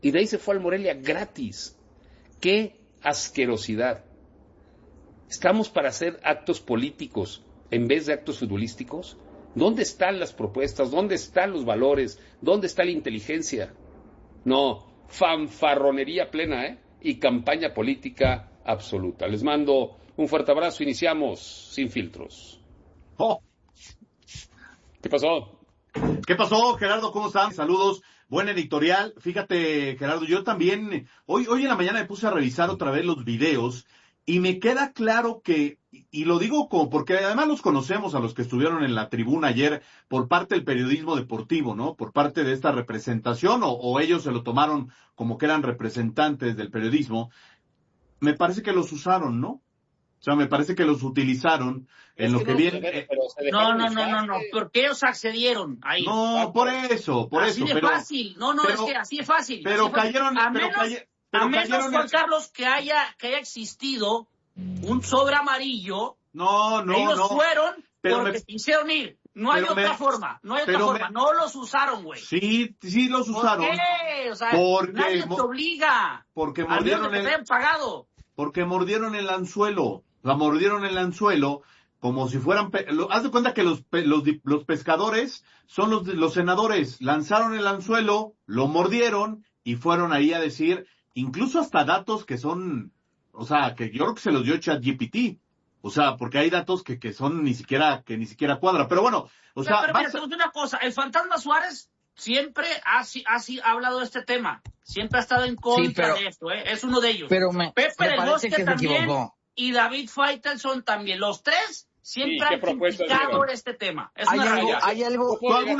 Y de ahí se fue al Morelia gratis. ¡Qué asquerosidad! ¿Estamos para hacer actos políticos en vez de actos futbolísticos? ¿Dónde están las propuestas? ¿Dónde están los valores? ¿Dónde está la inteligencia? No, fanfarronería plena, y campaña política absoluta. Les mando un fuerte abrazo. Iniciamos Sin Filtros. Oh. ¿Qué pasó? ¿Qué pasó, Gerardo? ¿Cómo están? Saludos. Buen editorial. Fíjate, Gerardo, yo también, hoy en la mañana me puse a revisar otra vez los videos y me queda claro que, y lo digo porque además los conocemos a los que estuvieron en la tribuna ayer por parte del periodismo deportivo, ¿no? Por parte de esta representación, o ellos se lo tomaron como que eran representantes del periodismo. Me parece que los usaron, ¿no? O sea, me parece que los utilizaron en lo que viene. No, porque ellos accedieron ahí. No, por eso. Así de fácil. Es que así de fácil. Pero cayeron. A menos, Juan Carlos, que haya existido un sobre amarillo. Ellos fueron porque quisieron ir. No hay otra forma. No los usaron, güey. Sí los usaron. ¿Por qué? O sea, porque nadie te obliga. Porque mordieron que te hayan pagado. Porque mordieron el anzuelo. La mordieron el anzuelo como si fueran... Haz de cuenta que los pescadores son los senadores. Lanzaron el anzuelo, lo mordieron y fueron ahí a decir, incluso hasta datos que son... O sea, que yo creo que se los dio ChatGPT. O sea, porque hay datos que son ni siquiera cuadra. Pero bueno, o sea... Pero mira, te cuento una cosa. El fantasma Suárez siempre ha hablado de este tema. Siempre ha estado en contra de esto, Es uno de ellos. Pero Pepe del Bosque que también y David Faitelson también. Los tres siempre han criticado este tema. ¿Hay algo?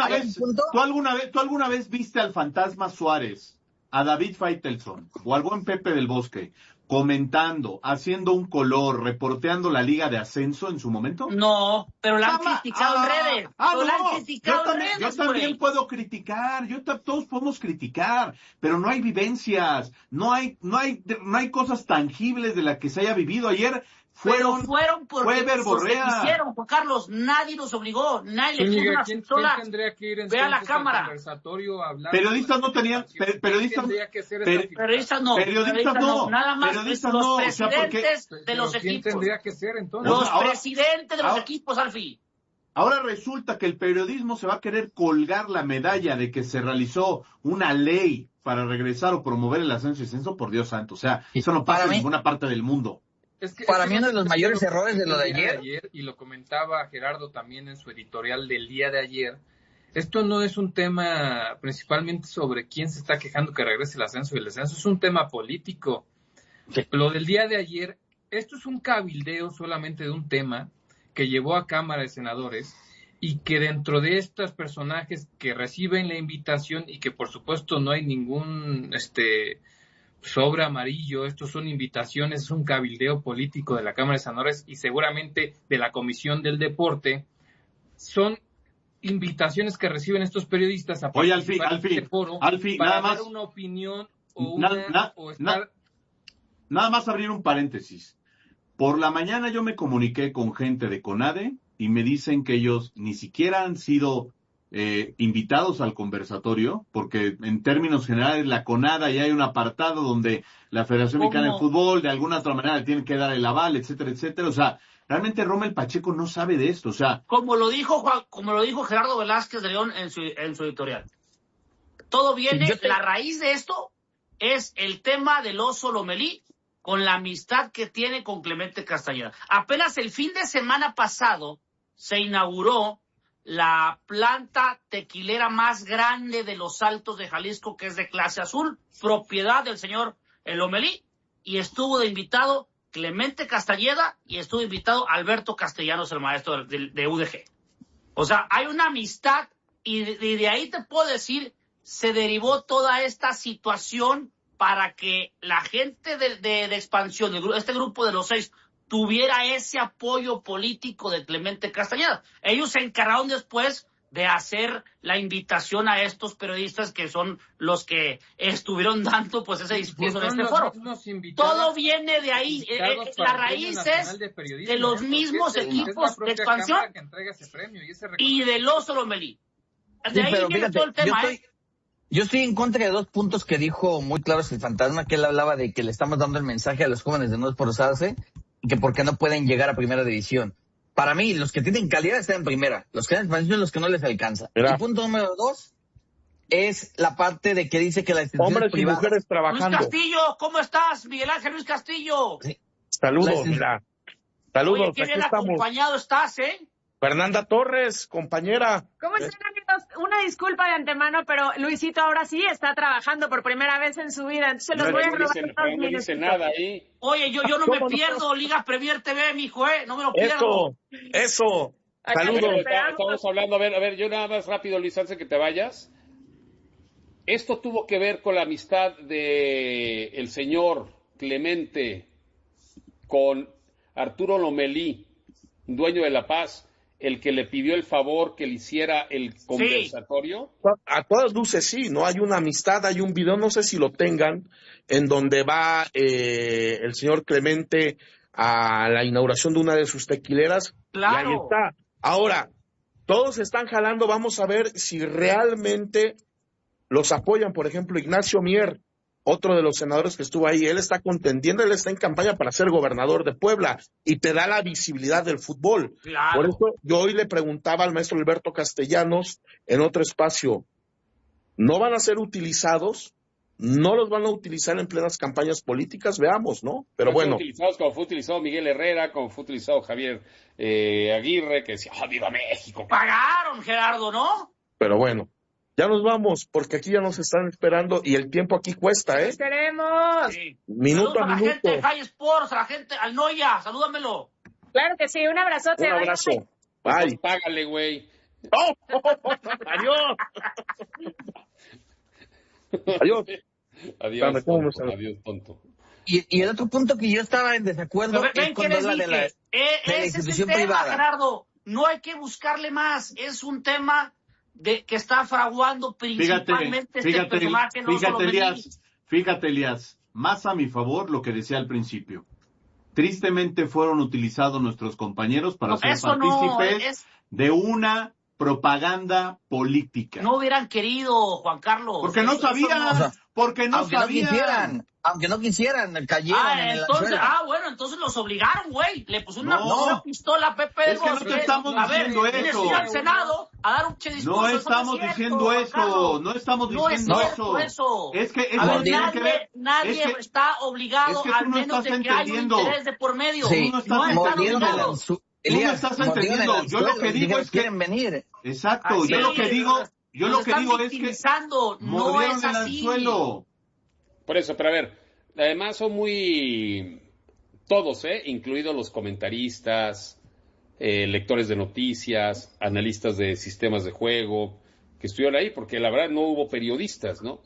¿Tú alguna vez viste al fantasma Suárez, a David Faitelson o al buen Pepe del Bosque comentando, haciendo un color, reporteando la Liga de Ascenso en su momento? No, pero la han criticado en redes. Yo también puedo criticar, todos podemos criticar, pero no hay vivencias, no hay cosas tangibles de las que se haya vivido. Ayer fueron porque quisieron, Juan Carlos, nadie los obligó, nadie le puso una pistola. Tendría que ir ve a la cámara. Periodistas no tenían, periodistas no, nada más periodistas los no, presidentes de los equipos. Tendría que ser entonces? Los presidentes de los equipos, Alfie. Ahora resulta que el periodismo se va a querer colgar la medalla de que se realizó una ley para regresar o promover el ascenso y descenso, por Dios santo. O sea, eso no pasa en ninguna parte del mundo. Para mí uno de los mayores errores de lo de ayer, y lo comentaba Gerardo también en su editorial del día de ayer, esto no es un tema principalmente sobre quién se está quejando que regrese el ascenso y el descenso, es un tema político. Lo del día de ayer, esto es un cabildeo solamente de un tema que llevó a Cámara de Senadores y que dentro de estos personajes que reciben la invitación y que por supuesto no hay ningún sobre amarillo, estos son invitaciones, es un cabildeo político de la Cámara de Senadores y seguramente de la Comisión del Deporte, son invitaciones que reciben estos periodistas a participar en este foro para dar una opinión Nada más abrir un paréntesis. Por la mañana yo me comuniqué con gente de CONADE y me dicen que ellos ni siquiera han sido invitados al conversatorio, porque en términos generales la CONADE ya hay un apartado donde la Federación Mexicana de Fútbol de alguna otra manera le tiene que dar el aval, etcétera, etcétera. O sea, realmente Rommel Pacheco no sabe de esto. O sea, como lo dijo Gerardo Velázquez de León en su editorial. Todo viene, la raíz de esto es el tema del Oso Lomelí con la amistad que tiene con Clemente Castañeda. Apenas el fin de semana pasado se inauguró la planta tequilera más grande de los Altos de Jalisco, que es de clase azul, propiedad del señor Lomelí, y estuvo de invitado Clemente Castañeda y estuvo invitado Alberto Castellanos, el maestro de UDG. O sea, hay una amistad y de ahí te puedo decir, se derivó toda esta situación para que la gente de expansión, este grupo de los 6, tuviera ese apoyo político de Clemente Castañeda. Ellos se encargaron después de hacer la invitación a estos periodistas que son los que estuvieron dando pues ese discurso en este foro. Todo viene de ahí, la raíz es de los mismos equipos de expansión y del Oso Lomelí. De ahí viene todo el tema, Yo estoy en contra de 2 puntos que dijo muy claros el fantasma, que él hablaba de que le estamos dando el mensaje a los jóvenes de no esforzarse y que porque no pueden llegar a primera división. Para mí, los que tienen calidad están en primera, los que están en son los que no les alcanza. Mira. Y punto número 2 es la parte de que dice que la institución Hombres y mujeres trabajando. Luis Castillo, ¿cómo estás? Miguel Ángel Luis Castillo. Sí. Saludos, mira. Saludos, Oye, qué aquí bien estamos. acompañado estás, ¿eh? Fernanda Torres, compañera. ¿Cómo están, amigos? Una disculpa de antemano, pero Luisito ahora sí está trabajando por primera vez en su vida, entonces los voy a robar unos no dice nada ahí. Oye, yo no me pierdo Liga Premier TV, mijo, no me lo pierdo. Eso. Acá Saludos. te esperamos. Estamos hablando, a ver, yo nada más rápido, Luis, antes de que te vayas. Esto tuvo que ver con la amistad de el señor Clemente con Arturo Lomelí, dueño de La Paz, el que le pidió el favor que le hiciera el conversatorio. A todas luces sí, ¿no? Hay una amistad, hay un video, no sé si lo tengan, en donde va el señor Clemente a la inauguración de una de sus tequileras. Claro. Y ahí está. Ahora, todos están jalando, vamos a ver si realmente los apoyan. Por ejemplo, Ignacio Mier, otro de los senadores que estuvo ahí, él está contendiendo, él está en campaña para ser gobernador de Puebla y te da la visibilidad del fútbol. Claro. Por eso yo hoy le preguntaba al maestro Alberto Castellanos en otro espacio, ¿no van a ser utilizados? ¿No los van a utilizar en plenas campañas políticas? Veamos, ¿no? Pero bueno. Utilizados como fue utilizado Miguel Herrera, como fue utilizado Javier Aguirre, que decía, ¡viva México! Pagaron, Gerardo, ¿no? Pero bueno. Ya nos vamos, porque aquí ya nos están esperando y el tiempo aquí cuesta, ¿eh? ¡Los queremos! Sí. Minuto Saludos a a la minuto. gente de High Sports, a la gente, al Noya, salúdamelo. Claro que sí, un abrazote. Un abrazo. Bye. Págale, güey. ¡Oh! Adiós. Adiós. Adiós, ¿Cómo tonto, nos- adiós, tonto. Y el otro punto que yo estaba en desacuerdo Pero es ven, ¿qué cuando les habla de la, dije? de la Ese es el institución tema, privada. Gerardo. No hay que buscarle más. Es un tema de que está fraguando principalmente este personaje. No solo Fíjate, Elías, más a mi favor lo que decía al principio. Tristemente fueron utilizados nuestros compañeros para ser partícipes de una propaganda política. No hubieran querido, Juan Carlos. Porque no sabían, O sea, porque no aunque sabían. aunque no quisieran, cayeron en el entonces, anzuelo. bueno, entonces los obligaron, güey. Le puso una No. pistola a Pepe del Es que no Bosque. te estamos A ver, diciendo tienes eso. que ir al Senado a dar un discurso. No Eso estamos es cierto, diciendo Juan eso, Carlos. no estamos No es diciendo cierto eso. Es que A eso ver, tiene que ver. nadie es que- está obligado, es que tú al no menos estás de que haya un entendiendo. interés de por medio. Sí, no estás están entendiendo. obligados. Tú Elías, no estás mordieron el entendiendo. Yo lo anzuelo, que digo dijeron, es que quieren venir. exacto, Así yo lo es, que digo, nos están es que victimizando. No mordieron es el así. anzuelo. Por eso, pero a ver, además son muy todos, incluidos los comentaristas, lectores de noticias, analistas de sistemas de juego, que estuvieron ahí, porque la verdad no hubo periodistas, ¿no?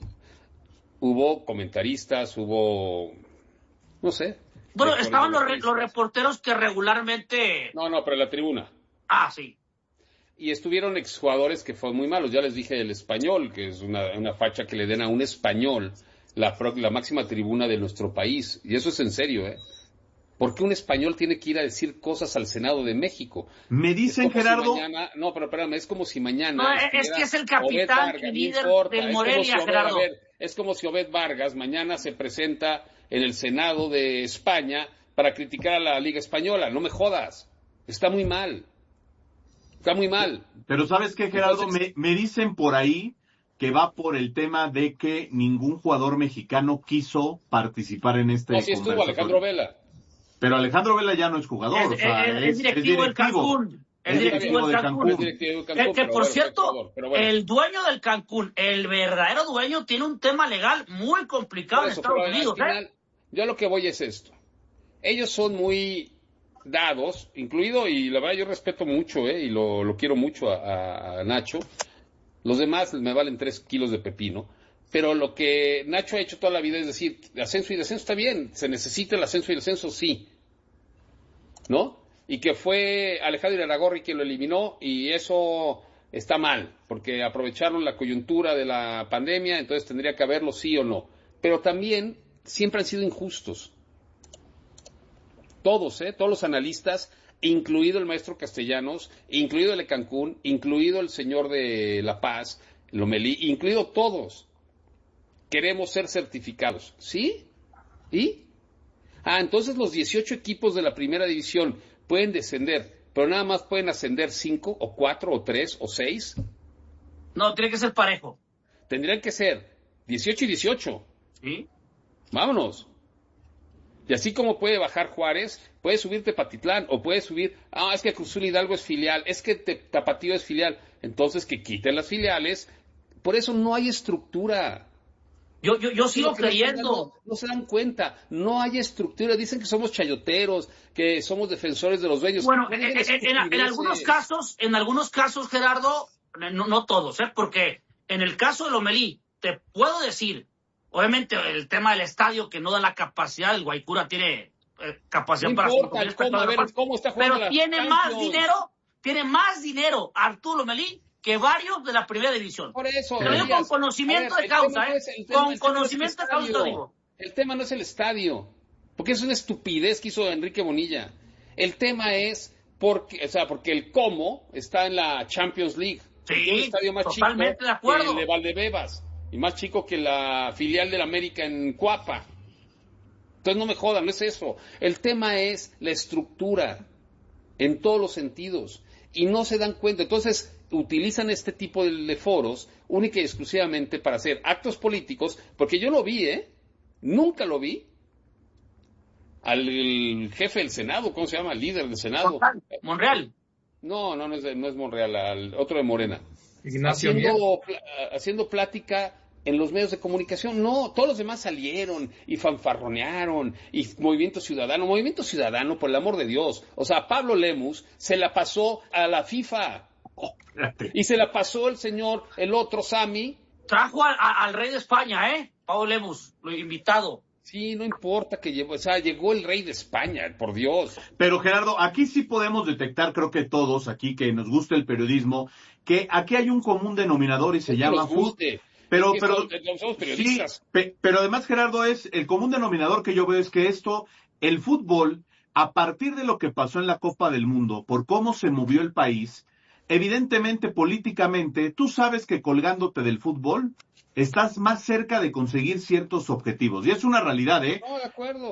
Hubo comentaristas, hubo, no sé. Bueno, lectores estaban de los noticias. reporteros que regularmente... No, pero en la tribuna. Ah, sí. Y estuvieron exjugadores que fueron muy malos. Ya les dije el español, que es una facha que le den a un español la máxima tribuna de nuestro país. Y eso es en serio, ¿eh? ¿Por qué un español tiene que ir a decir cosas al Senado de México? Me dicen, Es como si Gerardo, mañana, no, pero espérame, es como si mañana... No, es estuviera que es el Obed capitán Vargas, y no líder importa, del es como Morelia, si Obed- Gerardo. a ver, es como si Obed Vargas mañana se presenta en el Senado de España para criticar a la Liga Española. No me jodas. Está muy mal. Está muy mal. pero ¿sabes qué, Gerardo? Entonces- Me dicen por ahí que va por el tema de que ningún jugador mexicano quiso participar en este No, sí estuvo Alejandro Vela. Pero Alejandro Vela ya no es jugador, o sea, Es directivo del Cancún. Es directivo del Cancún. Es directivo del Cancún, Que pero por bueno, cierto, jugador, pero bueno. el dueño del Cancún, el verdadero dueño, tiene un tema legal muy complicado Por en eso, Estados pero al Unidos. final, yo a lo que voy es esto. Ellos son muy dados, incluido, y la verdad yo respeto mucho, y lo quiero mucho a Nacho. Los demás me valen 3 kilos de pepino. Pero lo que Nacho ha hecho toda la vida es decir, ascenso y descenso está bien, se necesita el ascenso y el descenso, sí. ¿No? Y que fue Alejandro Irarrágorri quien lo eliminó, y eso está mal, porque aprovecharon la coyuntura de la pandemia, entonces tendría que haberlo sí o no. Pero también siempre han sido injustos. Todos, todos los analistas, incluido el maestro Castellanos, incluido el de Cancún, incluido el señor de La Paz, Lomelí, incluido todos. queremos ser certificados. ¿Sí? ¿Y? Entonces los 18 equipos de la primera división pueden descender, pero nada más pueden ascender 5 o 4 o 3 o 6. No, tiene que ser parejo. Tendrían que ser 18 y 18. ¿Sí? Vámonos. Y así como puede bajar Juárez, puede subir Tepatitlán, o puede subir, es que Cruz Azul Hidalgo es filial, es que Tapatío es filial. Entonces que quiten las filiales. Por eso no hay estructura. Yo sigo creyendo. No se dan cuenta, no hay estructura. Dicen que somos chayoteros, que somos defensores de los dueños. Bueno, en algunos casos, Gerardo, no todos, porque en el caso de Lomelí, te puedo decir, obviamente el tema del estadio que no da la capacidad, el Guaycura tiene capacidad no para... importa, ¿cómo está jugando? Pero tiene más dinero Arturo Lomelí que varios de la primera división. Por eso. Te lo digo con conocimiento de causa, con conocimiento de causa, te digo. El tema no es el estadio, porque es una estupidez que hizo Enrique Bonilla. El tema es porque el cómo está en la Champions League. Sí, un estadio más totalmente chico de acuerdo. que el de Valdebebas y más chico que la filial del América en Cuapa. Entonces no me jodan, no es eso. El tema es la estructura en todos los sentidos y no se dan cuenta. Entonces utilizan este tipo de foros única y exclusivamente para hacer actos políticos, porque yo lo vi, nunca lo vi al jefe del Senado, ¿cómo se llama? El líder del Senado. Monreal. No es Monreal, al otro de Morena. Ignacio haciendo plática en los medios de comunicación. No, todos los demás salieron y fanfarronearon y Movimiento Ciudadano, por el amor de Dios. O sea, Pablo Lemus se la pasó a la FIFA. Y se la pasó el otro Sami. Trajo al rey de España, Pablo Lemus, lo invitado. Sí, no importa que llegó el rey de España, por Dios. Pero Gerardo, aquí sí podemos detectar, creo que todos aquí que nos gusta el periodismo, que aquí hay un común denominador y se llama fútbol. Pero somos periodistas. Sí, pero además, Gerardo, el común denominador que yo veo es que el fútbol, a partir de lo que pasó en la Copa del Mundo, por cómo se movió el país, evidentemente, políticamente, tú sabes que colgándote del fútbol, estás más cerca de conseguir ciertos objetivos. Y es una realidad, No, de acuerdo.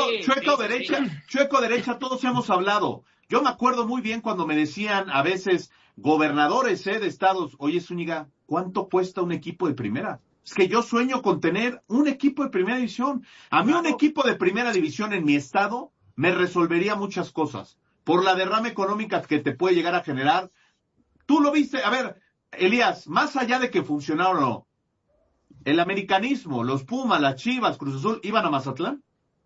Chueco derecha, todos hemos hablado. Yo me acuerdo muy bien cuando me decían a veces gobernadores de estados, oye Zúñiga, ¿cuánto cuesta un equipo de primera? Es que yo sueño con tener un equipo de primera división. A mí un equipo de primera división en mi estado me resolvería muchas cosas. Por la derrama económica que te puede llegar a generar. Tú lo viste, a ver, Elías, más allá de que funcionara o no, el americanismo, los Pumas, las Chivas, Cruz Azul, ¿iban a Mazatlán?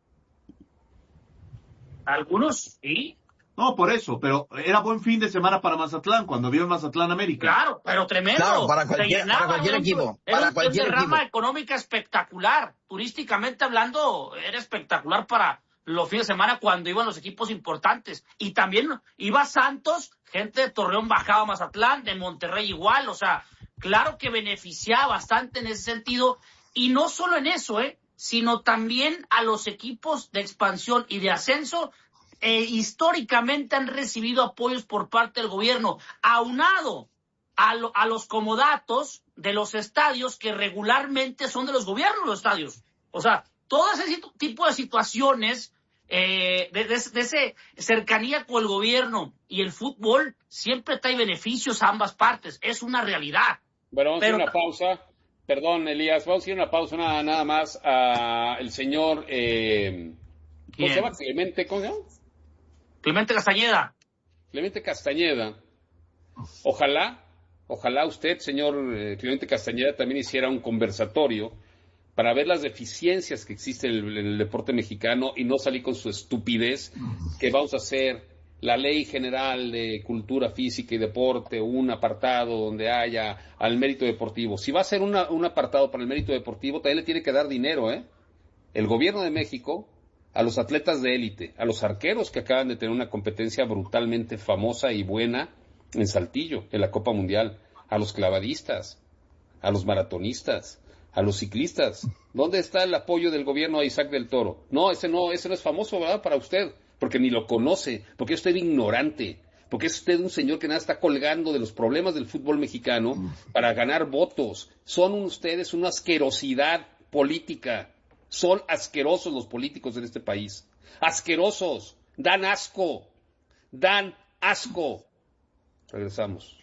Algunos, sí. No, por eso, pero era buen fin de semana para Mazatlán, cuando vio Mazatlán América. Claro, pero tremendo. Claro, para cualquier equipo. Era una rama económica espectacular. Turísticamente hablando, era espectacular para los fines de semana cuando iban los equipos importantes. Y también iba Santos, gente de Torreón bajaba a Mazatlán, de Monterrey igual. O sea, claro que beneficiaba bastante en ese sentido. Y no solo en eso, sino también a los equipos de expansión y de ascenso. Históricamente han recibido apoyos por parte del gobierno, aunado a los comodatos de los estadios que regularmente son de los gobiernos los estadios. O sea, todo ese tipo de situaciones de ese cercanía con el gobierno y el fútbol siempre trae beneficios a ambas partes. Es una realidad. Bueno, vamos a hacer una pausa. Perdón, Elías, vamos a hacer una pausa nada más a el señor ¿cómo se llama? ¿Cómo se llama? Clemente Castañeda. Ojalá usted, señor Clemente Castañeda, también hiciera un conversatorio para ver las deficiencias que existen en el deporte mexicano y no salir con su estupidez que vamos a hacer la Ley General de Cultura Física y Deporte, un apartado donde haya al mérito deportivo. Si va a ser un apartado para el mérito deportivo, también le tiene que dar dinero, el gobierno de México, a los atletas de élite, a los arqueros que acaban de tener una competencia brutalmente famosa y buena en Saltillo, en la Copa Mundial, a los clavadistas, a los maratonistas, a los ciclistas. ¿Dónde está el apoyo del gobierno a Isaac del Toro? No, ese no es famoso, ¿verdad? Para usted, porque ni lo conoce, porque es usted ignorante, porque es usted un señor que nada está colgando de los problemas del fútbol mexicano para ganar votos. Son ustedes una asquerosidad política. Son asquerosos los políticos en este país. Asquerosos. Dan asco. Dan asco. Regresamos.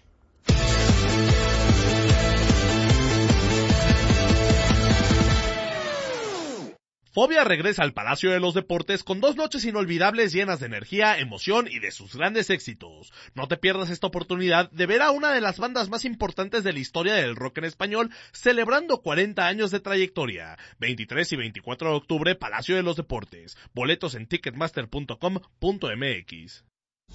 Fobia regresa al Palacio de los Deportes con 2 noches inolvidables llenas de energía, emoción y de sus grandes éxitos. No te pierdas esta oportunidad de ver a una de las bandas más importantes de la historia del rock en español celebrando 40 años de trayectoria. 23 y 24 de octubre, Palacio de los Deportes. Boletos en ticketmaster.com.mx.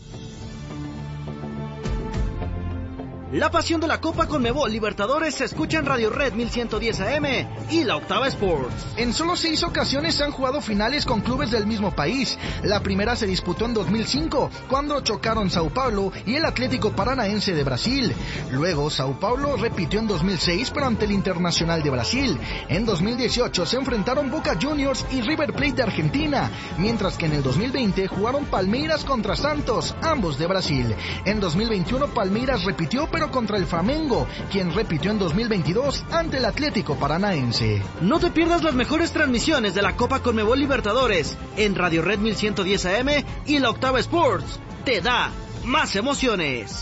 La pasión de la Copa Conmebol Libertadores se escucha en Radio Red 1110 AM y la Octava Sports. En solo 6 ocasiones se han jugado finales con clubes del mismo país. La primera se disputó en 2005, cuando chocaron Sao Paulo y el Atlético Paranaense de Brasil. Luego, Sao Paulo repitió en 2006, pero ante el Internacional de Brasil. En 2018 se enfrentaron Boca Juniors y River Plate de Argentina, mientras que en el 2020 jugaron Palmeiras contra Santos, ambos de Brasil. En 2021 Palmeiras repitió, pero contra el Flamengo, quien repitió en 2022 ante el Atlético Paranaense. No te pierdas las mejores transmisiones de la Copa Conmebol Libertadores en Radio Red 1110 AM y la Octava Sports. Te da más emociones.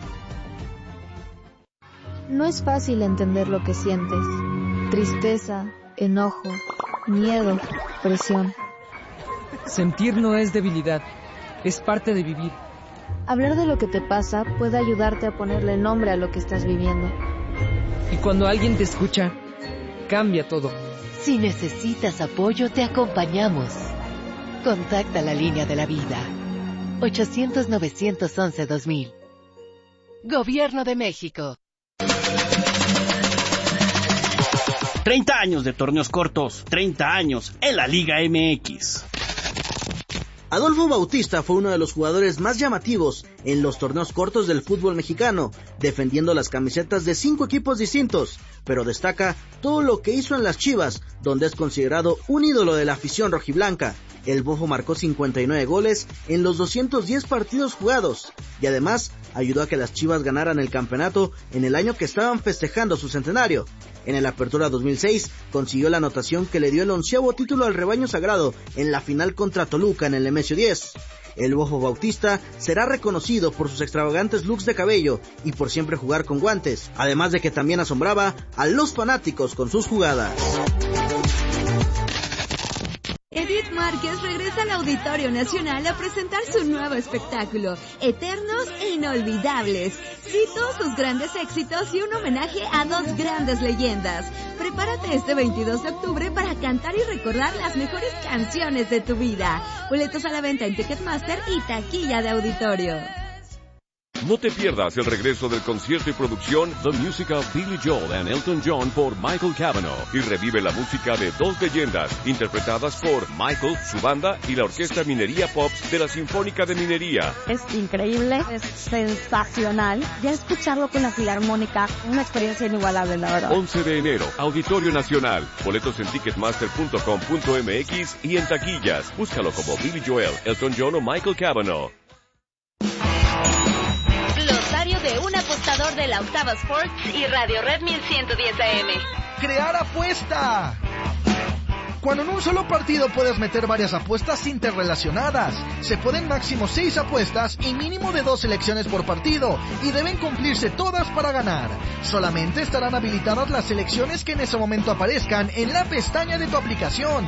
No es fácil entender lo que sientes. Tristeza, enojo, miedo, presión. Sentir no es debilidad, es parte de vivir. Hablar de lo que te pasa puede ayudarte a ponerle nombre a lo que estás viviendo. Y cuando alguien te escucha, cambia todo. Si necesitas apoyo, te acompañamos. Contacta la línea de la vida. 800-911-2000. Gobierno de México. 30 años de torneos cortos, 30 años en la Liga MX. Adolfo Bautista fue uno de los jugadores más llamativos en los torneos cortos del fútbol mexicano, defendiendo las camisetas de 5 equipos distintos, pero destaca todo lo que hizo en las Chivas, donde es considerado un ídolo de la afición rojiblanca. El Bofo marcó 59 goles en los 210 partidos jugados, y además ayudó a que las Chivas ganaran el campeonato en el año que estaban festejando su centenario. En el Apertura 2006 consiguió la anotación que le dio el 11º título al rebaño sagrado en la final contra Toluca en el Nemesio 10. El Bofo Bautista será reconocido por sus extravagantes looks de cabello y por siempre jugar con guantes, además de que también asombraba a los fanáticos con sus jugadas. Edith Márquez regresa al Auditorio Nacional a presentar su nuevo espectáculo, Eternos e Inolvidables. Cito sus grandes éxitos y un homenaje a 2 grandes leyendas. Prepárate este 22 de octubre para cantar y recordar las mejores canciones de tu vida. Boletos a la venta en Ticketmaster y taquilla de auditorio. No te pierdas el regreso del concierto y producción The Music of Billy Joel and Elton John por Michael Cavanaugh y revive la música de 2 leyendas interpretadas por Michael, su banda y la Orquesta Minería Pops de la Sinfónica de Minería. Es increíble, es sensacional. Ya escucharlo con la Filarmónica, una experiencia inigualable, la verdad. 11 de enero, Auditorio Nacional. Boletos en ticketmaster.com.mx y en taquillas. Búscalo como Billy Joel, Elton John o Michael Cavanaugh. De un apostador de la Octava Sports y Radio Red 1110 AM. ¡Crear apuesta! Cuando en un solo partido puedes meter varias apuestas interrelacionadas. Se pueden máximo 6 apuestas y mínimo de 2 selecciones por partido, y deben cumplirse todas para ganar. Solamente estarán habilitadas las selecciones que en ese momento aparezcan en la pestaña de tu aplicación.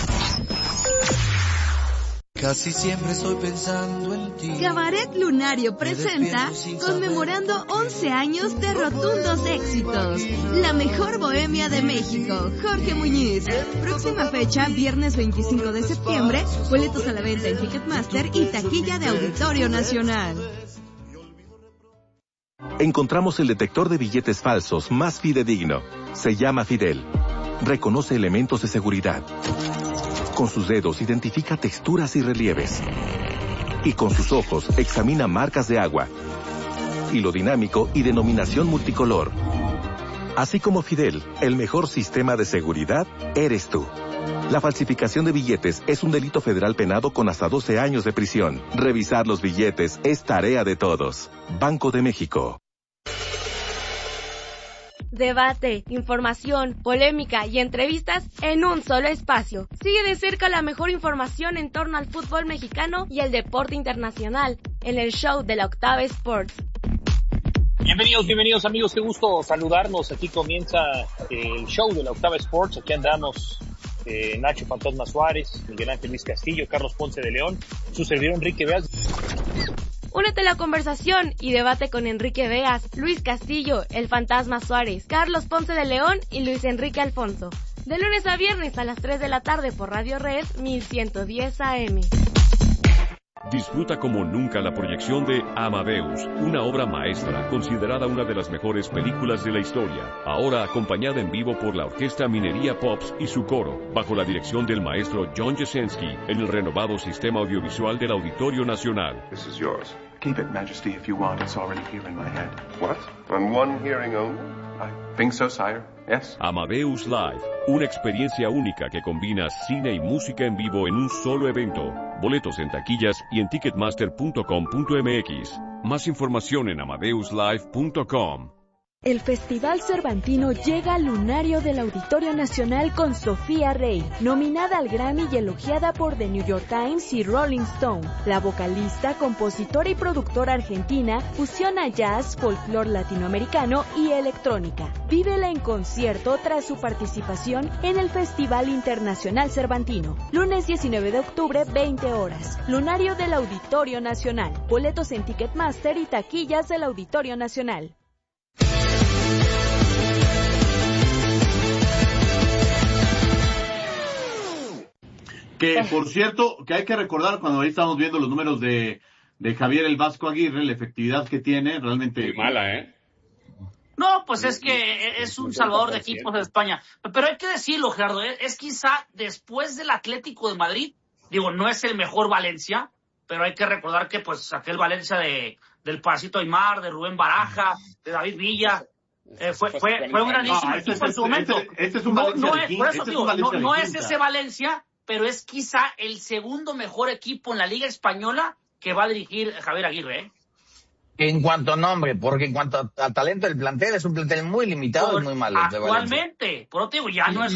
Casi siempre estoy pensando en ti. Cabaret Lunario presenta Conmemorando 11 años de rotundos éxitos. La mejor bohemia de México, Jorge Muñiz. Próxima fecha, viernes 25 de septiembre. Boletos a la venta en Ticketmaster y taquilla de Auditorio Nacional. Encontramos el detector de billetes falsos más fidedigno. Se llama Fidel. Reconoce elementos de seguridad. Con sus dedos identifica texturas y relieves. Y con sus ojos examina marcas de agua, hilo dinámico y denominación multicolor. Así como Fidel, el mejor sistema de seguridad eres tú. La falsificación de billetes es un delito federal penado con hasta 12 años de prisión. Revisar los billetes es tarea de todos. Banco de México. debate, información, polémica y entrevistas en un solo espacio. Sigue de cerca la mejor información en torno al fútbol mexicano y el deporte internacional en el show de la Octava Sports. Bienvenidos amigos, qué gusto saludarnos. Aquí comienza el show de la Octava Sports. Aquí andamos Nacho Fantasma Suárez, Miguel Ángel Luis Castillo, Carlos Ponce de León, su servidor Enrique Beas. Únete a la conversación y debate con Enrique Beas, Luis Castillo, el Fantasma Suárez, Carlos Ponce de León y Luis Enrique Alfonso. De lunes a viernes a las 3 de la tarde por Radio Red 1110 AM. Disfruta como nunca la proyección de Amadeus, una obra maestra, considerada una de las mejores películas de la historia. Ahora acompañada en vivo por la Orquesta Minería Pops y su coro, bajo la dirección del maestro John Jasenski, en el renovado sistema audiovisual del Auditorio Nacional. This is yours. Keep it, Majesty, if you want. It's already here in my head. What? On one hearing only? I think so, sire. Yes. Amadeus Live, una experiencia única que combina cine y música en vivo en un solo evento. Boletos en taquillas y en ticketmaster.com.mx. Más información en amadeuslive.com. El Festival Cervantino llega al lunario del Auditorio Nacional con Sofía Rey, nominada al Grammy y elogiada por The New York Times y Rolling Stone. La vocalista, compositora y productora argentina fusiona jazz, folclore latinoamericano y electrónica. Vívela en concierto tras su participación en el Festival Internacional Cervantino. Lunes 19 de octubre, 20 horas. Lunario del Auditorio Nacional. Boletos en Ticketmaster y taquillas del Auditorio Nacional. Que, por cierto, que hay que recordar cuando ahí estamos viendo los números de Javier el Vasco Aguirre, la efectividad que tiene, realmente... Muy mala, ¿eh? No, pues es que es un salvador de equipos de España. Pero hay que decirlo, Gerardo, es quizá después del Atlético de Madrid, digo, no es el mejor Valencia, pero hay que recordar que pues aquel Valencia del Paracito Aymar, de Rubén Baraja, de David Villa... fue un grandísimo equipo en su momento. Este es un Valencia no es ese Valencia, pero es quizá el segundo mejor equipo en la Liga Española que va a dirigir Javier Aguirre, ¿eh? En cuanto a nombre, porque en cuanto a talento del plantel, es un plantel muy limitado y muy malo. Actualmente, por otro digo, ya no es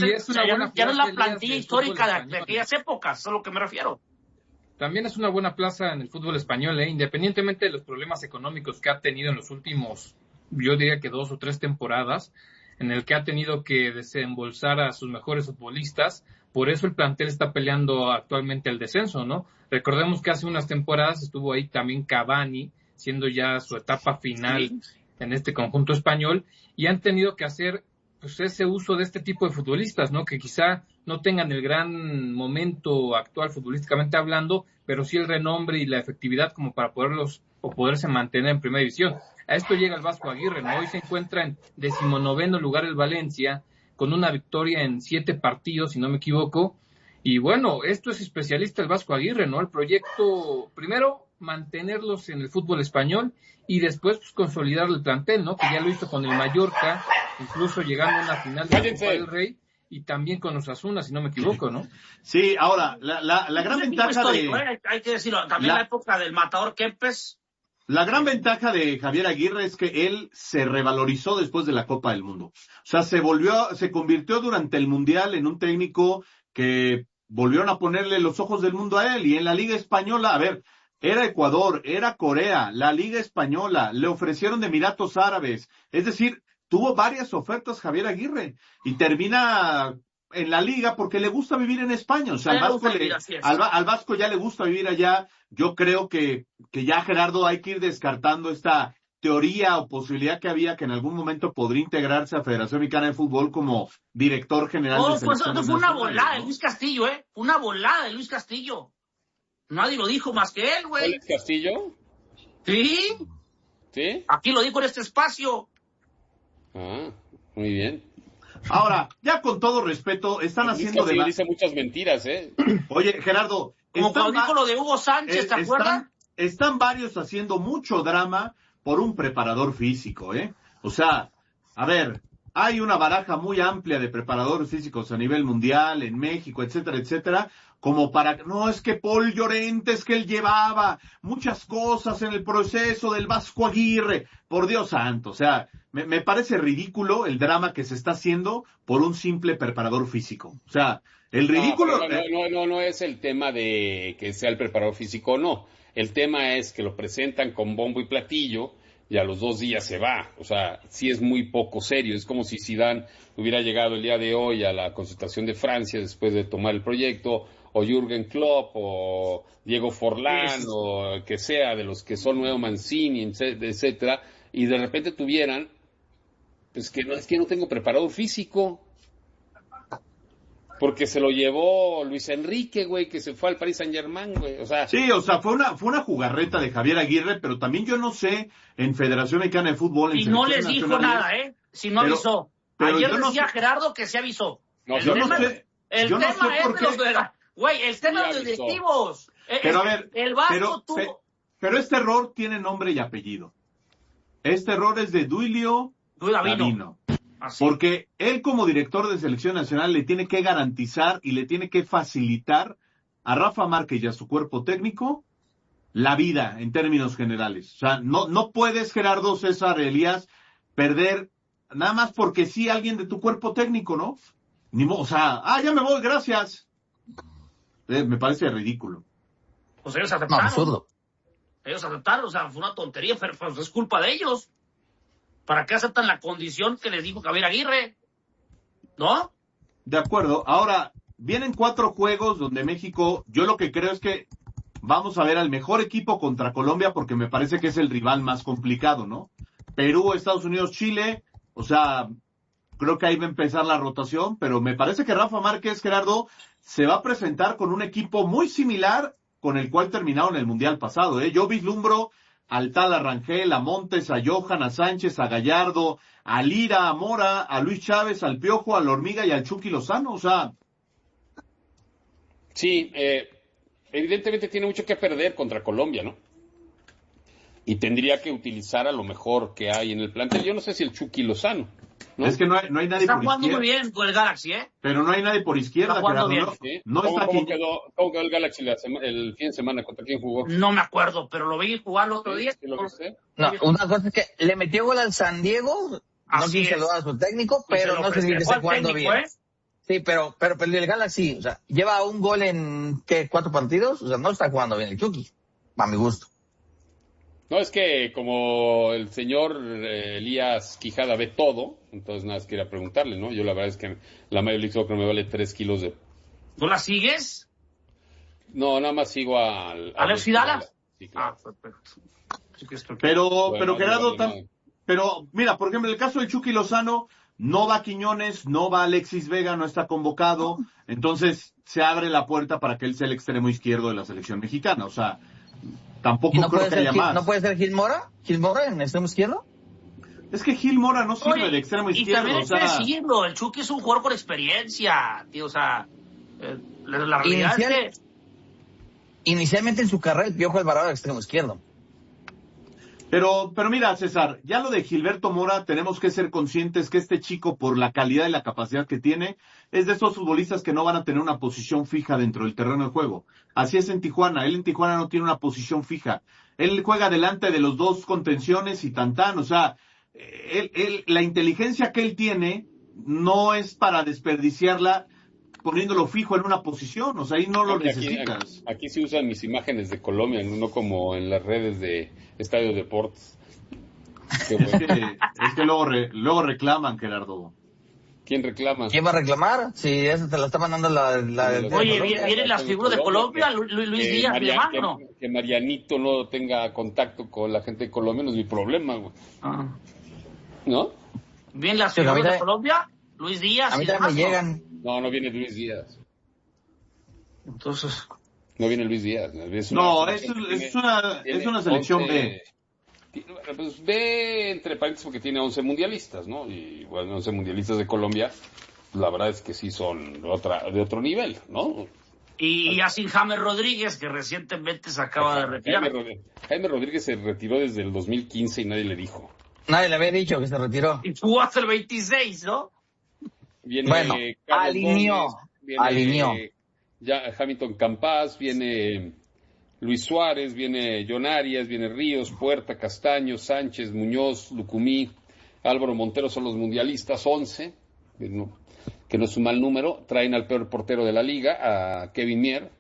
la plantilla histórica de aquellas épocas, eso es a lo que me refiero. También es una buena plaza en el fútbol español, independientemente de los problemas económicos que ha tenido en los últimos, yo diría que 2 o 3 temporadas, en el que ha tenido que desembolsar a sus mejores futbolistas. Por eso el plantel está peleando actualmente el descenso, ¿no? Recordemos que hace unas temporadas estuvo ahí también Cavani, siendo ya su etapa final en este conjunto español, y han tenido que hacer pues ese uso de este tipo de futbolistas, ¿no? Que quizá no tengan el gran momento actual futbolísticamente hablando, pero sí el renombre y la efectividad como para poderse mantener en primera división. A esto llega el Vasco Aguirre, ¿no? Hoy se encuentra en 19º lugar el Valencia, con una victoria en 7 partidos, si no me equivoco. Y bueno, esto es especialista el Vasco Aguirre, ¿no? El proyecto, primero, mantenerlos en el fútbol español y después pues, consolidar el plantel, ¿no? Que ya lo hizo con el Mallorca, incluso llegando a una final de la Copa del Rey, y también con Osasuna, si no me equivoco, ¿no? Sí, ahora, la gran ventaja hay que decirlo, también la época del matador Kempes. La gran ventaja de Javier Aguirre es que él se revalorizó después de la Copa del Mundo. O sea, se convirtió durante el Mundial en un técnico que volvieron a ponerle los ojos del mundo a él. Y en la Liga Española, a ver, era Ecuador, era Corea, la Liga Española, le ofrecieron de Emiratos Árabes. Es decir, tuvo varias ofertas Javier Aguirre y termina en la Liga porque le gusta vivir en España. O sea, al Vasco ya le gusta vivir allá. Yo creo que ya, Gerardo, hay que ir descartando esta teoría o posibilidad que había que en algún momento podría integrarse a Federación Mexicana de Fútbol como director general de selecciones. No, fue una volada de Luis Castillo, ¿eh? Una volada de Luis Castillo. Nadie lo dijo más que él, güey. ¿Luis Castillo? Sí. ¿Sí? Aquí lo dijo en este espacio. Ah, muy bien. Ahora, ya con todo respeto, están haciendo de dice muchas mentiras, ¿eh? Oye, Gerardo, como cuando dijo lo de Hugo Sánchez, ¿te acuerdas? Están varios haciendo mucho drama por un preparador físico, ¿eh? O sea, a ver, hay una baraja muy amplia de preparadores físicos a nivel mundial, en México, etcétera, etcétera, como para, no, es que Paul Llorente, es que él llevaba muchas cosas en el proceso del Vasco Aguirre. Por Dios santo, o sea, me parece ridículo el drama que se está haciendo por un simple preparador físico. O sea, el ridículo... No es el tema de que sea el preparador físico o no. El tema es que lo presentan con bombo y platillo y a los 2 días se va. O sea, sí es muy poco serio. Es como si Zidane hubiera llegado el día de hoy a la concentración de Francia después de tomar el proyecto, o Jürgen Klopp, o Diego Forlán, o el que sea, de los que son Nuevo Mancini, etcétera, y de repente tuvieran, pues que no tengo preparador físico. Porque se lo llevó Luis Enrique, güey, que se fue al Paris Saint-Germain, güey. O sea, sí, o sea, fue una jugarreta de Javier Aguirre, pero también yo no sé en Federación Mexicana de Fútbol... Y no les dijo nada, ¿eh? Si no avisó. Ayer decía Gerardo que se avisó. Yo no sé. El tema es de los de... Güey, el tema de los directivos. Pero a ver, el Vasco tuvo... pero este error tiene nombre y apellido. Este error es de Duilio Davino. Así. Porque él como director de selección nacional le tiene que garantizar y le tiene que facilitar a Rafa Márquez y a su cuerpo técnico la vida en términos generales. O sea, no puedes, Gerardo, César, Elías, perder nada más porque sí alguien de tu cuerpo técnico, ¿no? O sea, ya me voy, gracias. Me parece ridículo. Pues ellos aceptaron. Absurdo. Ellos aceptaron, o sea, fue una tontería, pero pues es culpa de ellos. ¿Para qué aceptan la condición que les dijo Javier Aguirre? ¿No? De acuerdo. Ahora, vienen 4 juegos donde México, yo lo que creo es que vamos a ver al mejor equipo contra Colombia porque me parece que es el rival más complicado, ¿no? Perú, Estados Unidos, Chile, o sea, creo que ahí va a empezar la rotación, pero me parece que Rafa Márquez, Gerardo, se va a presentar con un equipo muy similar con el cual terminaron el Mundial pasado, ¿eh? Yo vislumbro al tal Rangel, a Montes, a Johan, a Sánchez, a Gallardo, a Lira, a Mora, a Luis Chávez, al Piojo, a la Hormiga y al Chucky Lozano, o sea... Sí, evidentemente tiene mucho que perder contra Colombia, ¿no? Y tendría que utilizar a lo mejor que hay en el plantel. Yo no sé si el Chucky Lozano, ¿no? Es que no hay nadie por izquierda. Está jugando muy bien con el Galaxy, ¿eh? Pero no hay nadie por izquierda. Está jugando bien. ¿Cómo quedó el Galaxy el fin de semana? ¿Contra quién jugó? No me acuerdo, pero lo vi jugar el otro día. No, una cosa es que le metió gol al San Diego, no quise saludar a su técnico, pero no sé si está jugando bien. Sí, pero el Galaxy, o sea, lleva un gol en, 4 partidos, o sea, no está jugando bien el Chucky, a mi gusto. No, es que como el señor Elías Quijada ve todo, entonces nada más quería preguntarle, ¿no? Yo la verdad es que la Major League Soccer me vale 3 kilos de... ¿Tú la sigues? No, nada más sigo al Alex Fidala. Sí, claro. Perfecto. Pero Gerardo, pero mira, por ejemplo, en el caso del Chucky Lozano, no va Quiñones, no va Alexis Vega, no está convocado, entonces se abre la puerta para que él sea el extremo izquierdo de la selección mexicana, o sea... Tampoco creo que haya más. ¿No puede ser Gil Mora? ¿Gil Mora en el extremo izquierdo? Es que Gil Mora no sirve de extremo izquierdo. Y también hay que decirlo, el Chucky es un jugador con experiencia, tío, o sea, la realidad es que... Inicialmente en su carrera el Piojo Alvarado era extremo izquierdo. Pero mira, César, ya lo de Gilberto Mora, tenemos que ser conscientes que este chico, por la calidad y la capacidad que tiene, es de esos futbolistas que no van a tener una posición fija dentro del terreno de juego. Así es en Tijuana, él en Tijuana no tiene una posición fija. Él juega delante de los 2 contenciones y o sea, la inteligencia que él tiene no es para desperdiciarla poniéndolo fijo en una posición, o sea, ahí no lo necesitas. Aquí se usan mis imágenes de Colombia, no como en las redes de Estadio Deportes. Es que luego reclaman, Gerardo. ¿Quién reclama? ¿Quién va a reclamar? Si eso te la está mandando la Oye, vienen las figuras de Colombia, Luis Díaz, mi hermano. Que Marianito no tenga contacto con la gente de Colombia no es mi problema, güey. ¿No? ¿Vienen las figuras de Colombia? Luis Díaz. A mí también me llegan. No viene Luis Díaz. Entonces... No viene Luis Díaz. Es una selección B. Pues B entre paréntesis porque tiene 11 mundialistas, ¿no? Y bueno, 11 mundialistas de Colombia, la verdad es que sí son de otro nivel, ¿no? Y Yacine James Rodríguez, que recientemente se acaba de retirar. Jaime Rodríguez se retiró desde el 2015 y nadie le dijo. Nadie le había dicho que se retiró. Y jugó hasta el 26, ¿no? Viene Bueno, Carlos alineó. Gómez, Alineó. Ya Hamilton Campas, viene Luis Suárez, viene John Arias, viene Ríos, Puerta, Castaño, Sánchez, Muñoz, Lucumí, Álvaro Montero son los mundialistas, 11, que no es un mal número. Traen al peor portero de la liga, a Kevin Mier.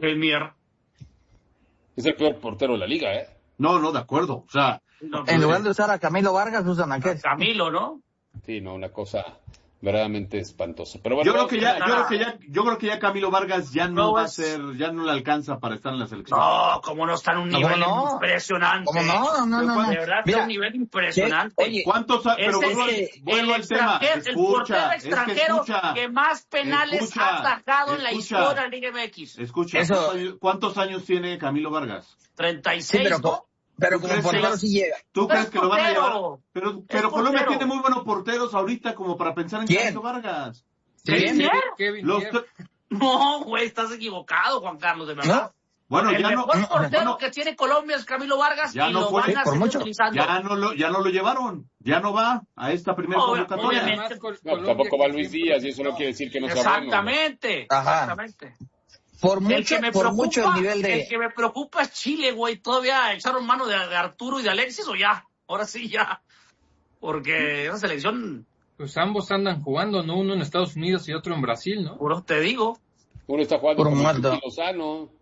Es el peor portero de la liga, ¿eh? No, de acuerdo. O sea, en lugar de usar a Camilo Vargas, usan a qué. Camilo, ¿no? Sí, no, una cosa verdaderamente espantosa. Pero bueno, yo creo que ya Camilo Vargas ya no va a ser, ya no le alcanza para estar en la selección. No, como no está en un nivel impresionante. ¿Cómo no? De verdad, está en un nivel impresionante. Oye, ¿cuántos? Pero vuelvo al tema. El portero extranjero que más penales ha atajado en la historia de la Liga MX. Escucha, ¿cuántos años tiene Camilo Vargas? 36, sí, pero como portero sí llega. ¿Tú crees que lo van a llevar? Pero Colombia tiene muy buenos porteros ahorita como para pensar en Camilo Vargas. Kevin Mier. No, güey, estás equivocado, Juan Carlos, de verdad. ¿No? Bueno, el mejor portero que tiene Colombia es Camilo Vargas y lo van a seguir utilizando. Ya no lo llevaron. Ya no va a esta primera convocatoria. Tampoco va Luis Díaz y eso no quiere decir que no sea bueno. Exactamente. Por mucho el nivel de... El que me preocupa es Chile, güey. ¿Todavía echaron mano de Arturo y de Alexis o ya? Ahora sí, ya. Porque esa selección... Pues ambos andan jugando, ¿no? Uno en Estados Unidos y otro en Brasil, ¿no? Puro te digo. Uno está jugando con Chucky Lozano.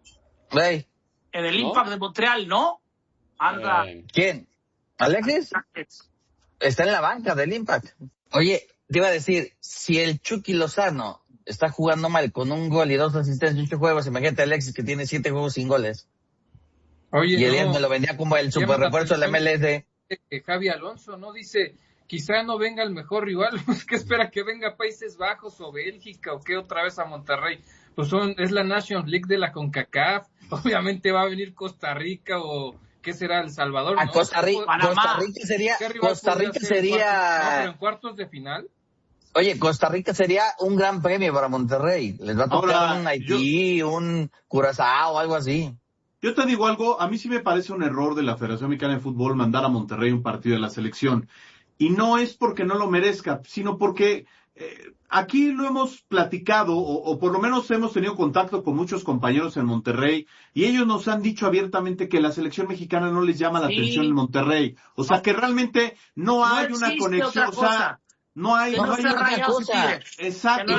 En el Impact de Montreal, ¿no? Anda. ¿Quién? ¿Alexis? Está en la banca del Impact. Oye, te iba a decir, si el Chucky Lozano está jugando mal con un gol y 2 asistencias y 8 juegos, imagínate a Alexis que tiene 7 juegos sin goles. Oye, y él me lo vendía como el super refuerzo de la MLS. Javi Alonso, ¿no? Dice, quizá no venga el mejor rival, pues que espera que venga Países Bajos o Bélgica o que otra vez a Monterrey. Pues es la Nations League de la CONCACAF, obviamente va a venir Costa Rica o ¿qué será? El Salvador, ¿no? Costa Rica sería pero en cuartos de final. Oye, Costa Rica sería un gran premio para Monterrey. Les va a tocar un Haití, un Curazao o algo así. Yo te digo algo, a mí sí me parece un error de la Federación Mexicana de Fútbol mandar a Monterrey un partido de la selección. Y no es porque no lo merezca, sino porque aquí lo hemos platicado, o por lo menos hemos tenido contacto con muchos compañeros en Monterrey, y ellos nos han dicho abiertamente que la selección mexicana no les llama la atención en Monterrey. O sea, que realmente no hay una conexión, o sea... No hay otra cosa. Exacto.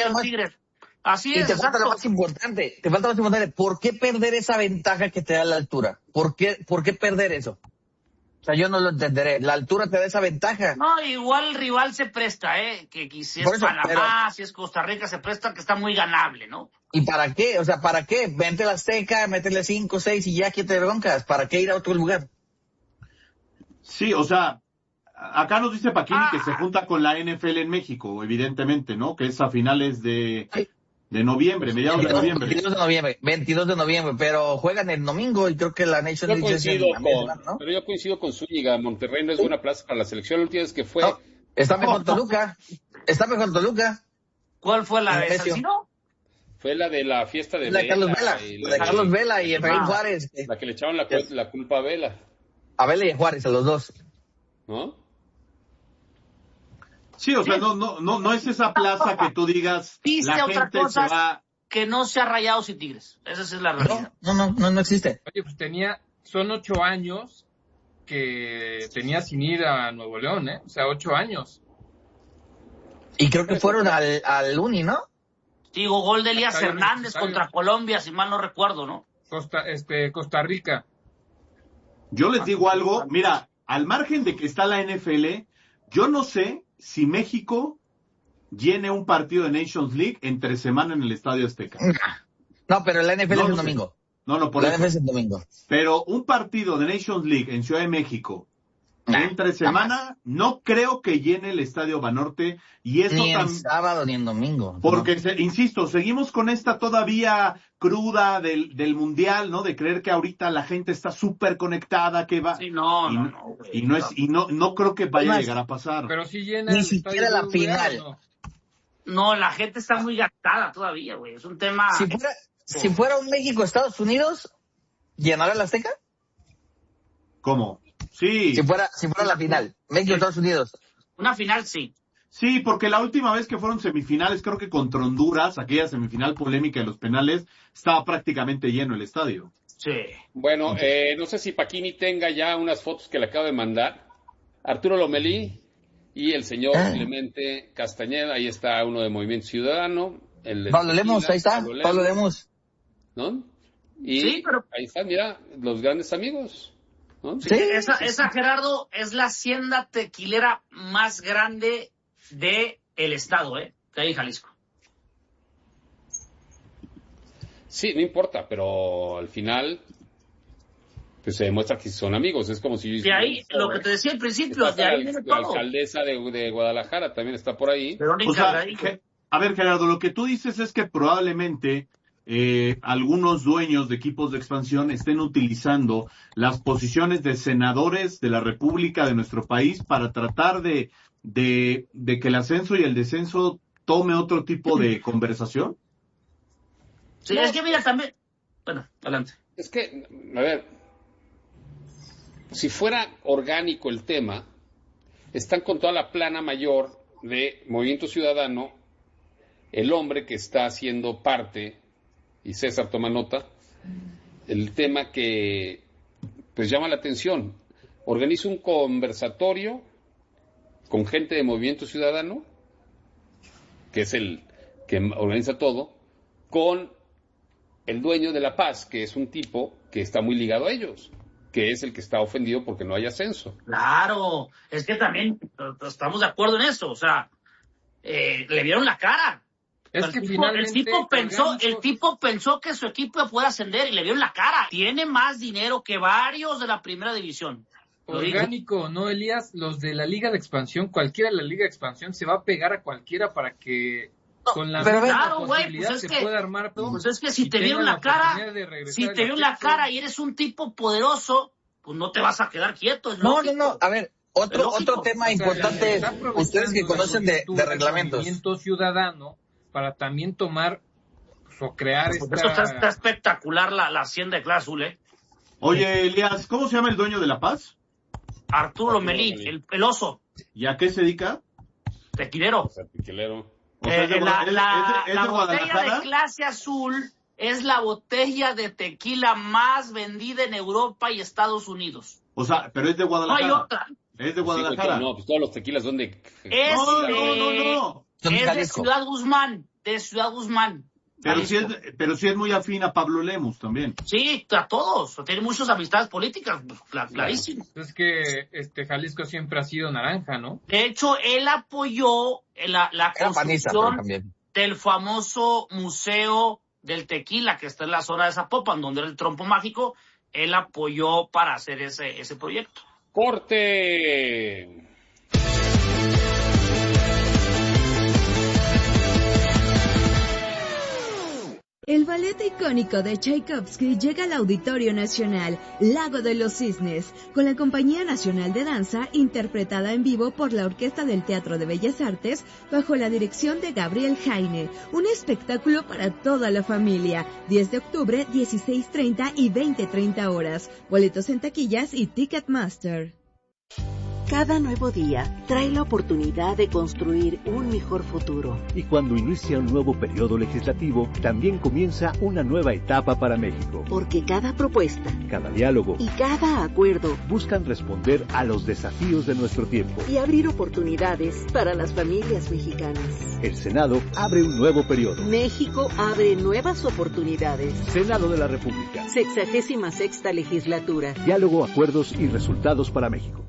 Así es. Y te falta lo más importante. ¿Por qué perder esa ventaja que te da la altura? ¿Por qué perder eso? O sea, yo no lo entenderé. La altura te da esa ventaja. No, igual el rival se presta, que si es Panamá, si es Costa Rica, se presta que está muy ganable, ¿no? ¿Y para qué? O sea, ¿para qué? Vente a la Azteca, métele 5, 6 y ya que te broncas. ¿Para qué ir a otro lugar? Sí, o sea, acá nos dice Paquini que se junta con la NFL en México, evidentemente, ¿no? Que es a finales de noviembre, mediados de noviembre. 22 de noviembre, pero juegan el domingo y creo que la Nation League es ¿no? Pero yo coincido con Zúñiga, Monterrey no es buena plaza para la selección, la última vez que fue... No, está mejor Toluca. ¿Cuál fue la de Asesino? Fue la de la fiesta de Vela. La de Carlos Vela y Efraín Juárez. La que le echaron la culpa a Vela. A Vela y a Juárez, a los dos. ¿No? Sí, o sea, no es esa plaza que tú digas, la gente se va... que no se ha Rayados y Tigres. Esa es la realidad. No existe. Oye, pues son 8 años que tenía sin ir a Nuevo León, O sea, 8 años. Y creo que fueron al Uni, ¿no? Digo, gol de Elías Hernández contra Colombia, si mal no recuerdo, ¿no? Costa Rica. Yo les digo algo, mira, al margen de que está la NFL, yo no sé si México llene un partido de Nations League entre semana en el Estadio Azteca. No, pero la NFL es el domingo. Por eso. NFL es el domingo. Pero un partido de Nations League en Ciudad de México entre semana, no creo que llene el Estadio Banorte. Y eso ni en sábado ni en domingo. Porque, insisto, seguimos con esta todavía cruda del Mundial, ¿no? De creer que ahorita la gente está súper conectada, que va... Sí, no creo que vaya a llegar a pasar. Pero sí llena ni siquiera la final. No, la gente está muy gastada todavía, güey. Es un tema... Si fuera un México-Estados Unidos, ¿llenará la Azteca? ¿Cómo? Sí. Si fuera la final, México-Estados Unidos. Una final, sí. Sí, porque la última vez que fueron semifinales, creo que contra Honduras, aquella semifinal polémica de los penales, estaba prácticamente lleno el estadio. Sí. Bueno, no sé si Paquini tenga ya unas fotos que le acabo de mandar. Arturo Lomelí y el señor Clemente Castañeda, ahí está uno de Movimiento Ciudadano. Pablo Lemos, ahí está, Pablo Lemos. ¿No? Y sí, pero... ahí están, mira, los grandes amigos. ¿No? Sí, esa, Gerardo, es la hacienda tequilera más grande de el estado, de ahí Jalisco. Sí, no importa, pero al final pues se demuestra que son amigos. Es como si... De ahí, lo que te decía al principio, de ahí viene la todo. alcaldesa de Guadalajara también está por ahí. O sea, a ver, Gerardo, lo que tú dices es que probablemente algunos dueños de equipos de expansión estén utilizando las posiciones de senadores de la República de nuestro país para tratar de que el ascenso y el descenso tome otro tipo de conversación. Sí, es que mira también... Bueno, adelante. Es que, a ver, si fuera orgánico el tema, están con toda la plana mayor de Movimiento Ciudadano, el hombre que está haciendo parte, y César toma nota, el tema que pues llama la atención. Organiza un conversatorio con gente de Movimiento Ciudadano, que es el que organiza todo, con el dueño de La Paz, que es un tipo que está muy ligado a ellos, que es el que está ofendido porque no hay ascenso. Claro, es que también estamos de acuerdo en eso, o sea, le vieron la cara. Es que finalmente el tipo pensó que su equipo puede ascender y le vieron la cara. Tiene más dinero que varios de la primera división. Orgánico, ¿no, Elías? Los de la Liga de Expansión, cualquiera de la Liga de Expansión se va a pegar a cualquiera para que con la misma posibilidad pues se pueda armar todo. Pues es que si te vieron la cara, y eres un tipo poderoso, pues no te vas a quedar quieto. No. A ver, otro tema importante, ustedes que conocen de reglamentos. Movimiento Ciudadano para también tomar o crear esta... Eso está espectacular la hacienda de Clase Azul, Oye, Elías, ¿cómo se llama el dueño de La Paz? Arturo Lomelí, el oso. ¿Y a qué se dedica? Tequilero. O sea, la botella de Clase Azul es la botella de tequila más vendida en Europa y Estados Unidos. O sea, pero es de Guadalajara. No hay otra. Es de Guadalajara. No, pues todos los tequilas son de... No. Es de Ciudad Guzmán. Pero sí es muy afín a Pablo Lemos también. Sí, a todos. Tiene muchas amistades políticas, clarísimo. Es que Jalisco siempre ha sido naranja, ¿no? De hecho, él apoyó la construcción del famoso Museo del Tequila, que está en la zona de Zapopan, donde era el trompo mágico. Él apoyó para hacer ese proyecto. ¡Corte! El ballet icónico de Tchaikovsky llega al Auditorio Nacional, Lago de los Cisnes, con la Compañía Nacional de Danza, interpretada en vivo por la Orquesta del Teatro de Bellas Artes, bajo la dirección de Gabriel Jaine. Un espectáculo para toda la familia. 10 de octubre, 16:30 y 20:30 horas. Boletos en taquillas y Ticketmaster. Cada nuevo día trae la oportunidad de construir un mejor futuro. Y cuando inicia un nuevo periodo legislativo, también comienza una nueva etapa para México. Porque cada propuesta, cada diálogo y cada acuerdo buscan responder a los desafíos de nuestro tiempo y abrir oportunidades para las familias mexicanas. El Senado abre un nuevo periodo. México abre nuevas oportunidades. Senado de la República. 66ª legislatura. Diálogo, acuerdos y resultados para México.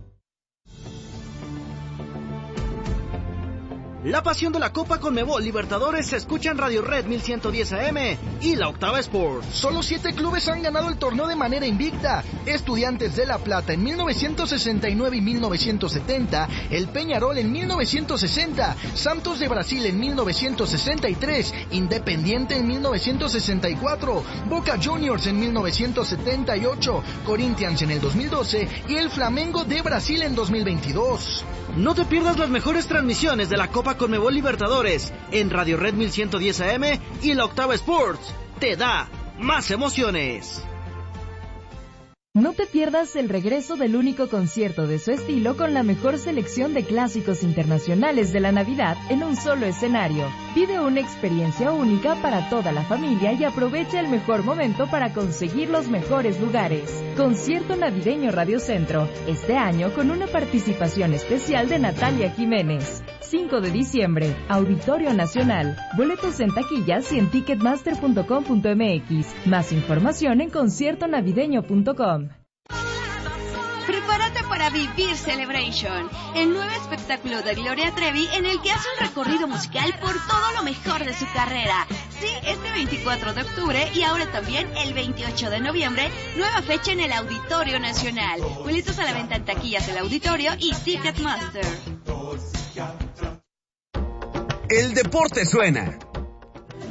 La pasión de la Copa Conmebol Libertadores se escucha en Radio Red 1110 AM y la Octava Sports. Solo 7 clubes han ganado el torneo de manera invicta. Estudiantes de La Plata en 1969 y 1970, el Peñarol en 1960, Santos de Brasil en 1963, Independiente en 1964, Boca Juniors en 1978, Corinthians en el 2012 y el Flamengo de Brasil en 2022. No te pierdas las mejores transmisiones de la Copa Conmebol Libertadores en Radio Red 1110 AM y la Octava Sports. Te da más emociones. No te pierdas el regreso del único concierto de su estilo con la mejor selección de clásicos internacionales de la Navidad en un solo escenario. Vive una experiencia única para toda la familia y aprovecha el mejor momento para conseguir los mejores lugares. Concierto Navideño Radio Centro, este año con una participación especial de Natalia Jiménez. 5 de diciembre, Auditorio Nacional. Boletos en taquillas y en ticketmaster.com.mx. Más información en conciertonavideño.com. Prepárate para vivir Celebration, el nuevo espectáculo de Gloria Trevi en el que hace un recorrido musical por todo lo mejor de su carrera. Sí, este 24 de octubre y ahora también el 28 de noviembre, nueva fecha en el Auditorio Nacional. Boletos a la venta en taquillas del Auditorio y Ticketmaster. El deporte suena.